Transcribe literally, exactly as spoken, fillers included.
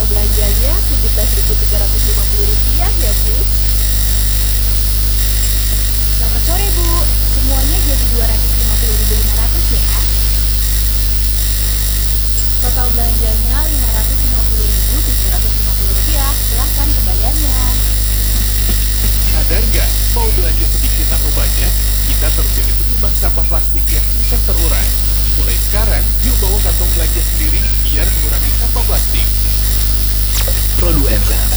belanjanya tujuh belas ribu tiga ratus lima puluh rupiah ya, Bu. Selamat sore, Bu. Semuanya jadi dua ratus lima puluh ribu lima ratus ya. Total belanjanya lima ratus lima puluh ribu tujuh ratus lima puluh rupiah. Silahkan kembaliannya. Sadar nggak, mau belanja sedikit atau banyak, kita terus jadi penyumbang sampah plastik yang susah terurai. Mulai sekarang, yuk bawa kantong belanja sendiri biar mengurangi sampah plastik. Produk F M